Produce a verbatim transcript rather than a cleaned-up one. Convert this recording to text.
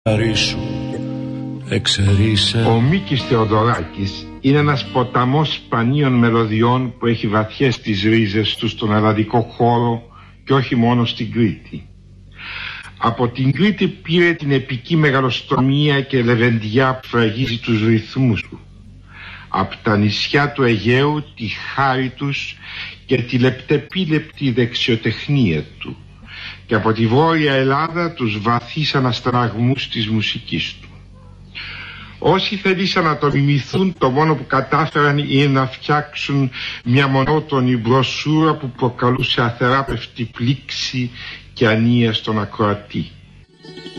Ο Μίκης Θεοδωράκης είναι ένας ποταμός σπανίων μελωδιών που έχει βαθιές τις ρίζες του στον ελλαδικό χώρο και όχι μόνο στην Κρήτη. Από την Κρήτη πήρε την επική μεγαλοστομία και λεβεντιά που φραγίζει τους ρυθμούς του. Από τα νησιά του Αιγαίου τη χάρη τους και τη λεπτεπίλεπτη δεξιοτεχνία του. Και από τη Βόρεια Ελλάδα τους βαθύς αναστραγμούς της μουσικής του. Όσοι θελήσαν να το μιμηθούν, το μόνο που κατάφεραν είναι να φτιάξουν μια μονότονη μπροσούρα που προκαλούσε αθεράπευτη πλήξη και ανία στον ακροατή.